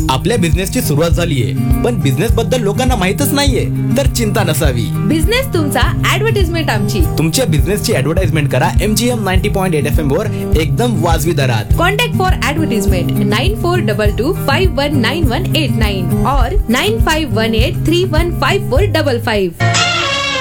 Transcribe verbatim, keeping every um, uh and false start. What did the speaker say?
आपल्या बिझनेसची सुरुवात झालीये, पण बिझनेस बद्दल लोकांना माहितच नाहीये, तर चिंता नसावी. बिझनेस तुमचा, ऍडव्हर्टाइजमेंट आमची. तुमच्या बिझनेसची ऍडव्हर्टाइजमेंट करा M G M ninety point eight F M वर एकदम वाजवी दरात. Contact for advertisement nine four double two five one nine one eight nine और nine five one eight three one five four double five.